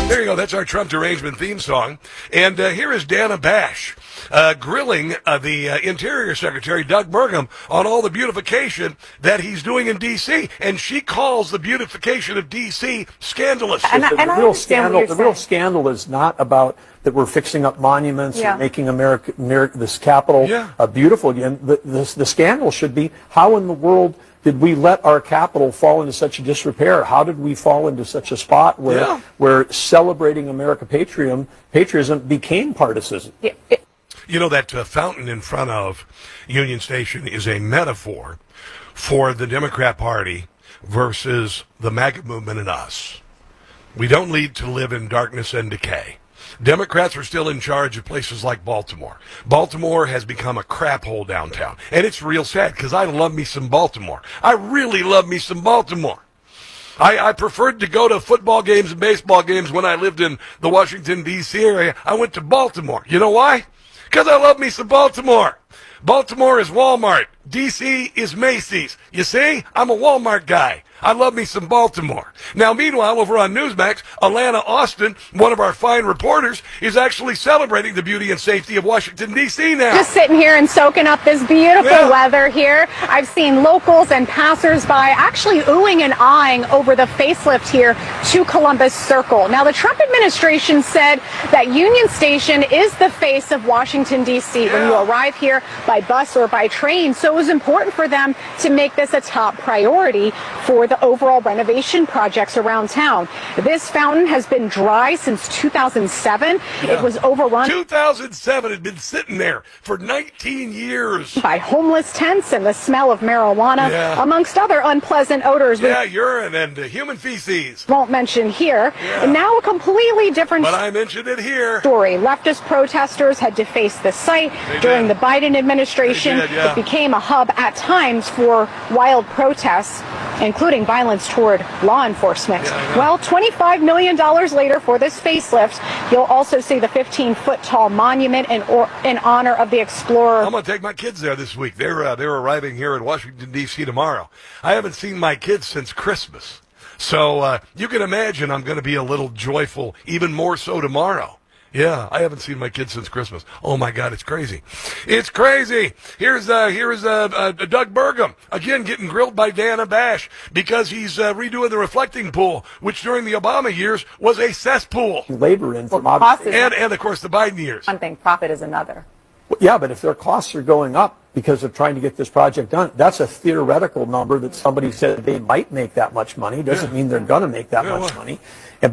There you go. That's our Trump derangement theme song. And here is Dana Bash grilling the Interior Secretary, Doug Burgum, on all the beautification that he's doing in D.C. And she calls the beautification of D.C. scandalous. The real scandal is not about that we're fixing up monuments and making this capital beautiful again. The scandal should be, how in the world did we let our capital fall into such a disrepair? How did we fall into such a spot where celebrating American patriotism became partisan? You know, that fountain in front of Union Station is a metaphor for the Democrat Party versus the MAGA movement and us. We don't need to live in darkness and decay. Democrats are still in charge of places like Baltimore. Baltimore has become a crap hole downtown. And it's real sad because I love me some Baltimore. I really love me some Baltimore. I preferred to go to football games and baseball games when I lived in the Washington, D.C. area. I went to Baltimore. You know why? Because I love me some Baltimore. Baltimore is Walmart. D.C. is Macy's. You see? I'm a Walmart guy. I love me some Baltimore. Now, meanwhile, over on Newsmax, Alana Austin, one of our fine reporters, is actually celebrating the beauty and safety of Washington, D.C. now. Just sitting here and soaking up this beautiful weather here. I've seen locals and passersby actually oohing and aahing over the facelift here to Columbus Circle. Now, the Trump administration said that Union Station is the face of Washington, D.C. when you arrive here by bus or by train. So it was important for them to make this a top priority for the overall renovation projects around town. This fountain has been dry since 2007. It was overrun. 2007 had been sitting there for 19 years. By homeless tents and the smell of marijuana, amongst other unpleasant odors. Urine and human feces. Won't mention here. And now a completely different But I mentioned it here. Story. Leftist protesters had defaced the site during the Biden administration. It became a hub at times for wild protests, including violence toward law enforcement. Well, $25 million later for this facelift, you'll also see the 15-foot tall monument in honor of the explorer. I'm going to take my kids there this week. They're arriving here in Washington, D.C. tomorrow. I haven't seen my kids since Christmas. So you can imagine I'm going to be a little joyful, even more so tomorrow. Yeah, I haven't seen my kids since Christmas. Oh my God, it's crazy. It's crazy. Here's Doug Burgum, again getting grilled by Dana Bash because he's redoing the reflecting pool, which during the Obama years was a cesspool. Labor in from and of course the Biden years. One thing, profit is another. Yeah, but if their costs are going up because of trying to get this project done, that's a theoretical number that somebody said they might make that much money. Doesn't mean they're going to make that much money.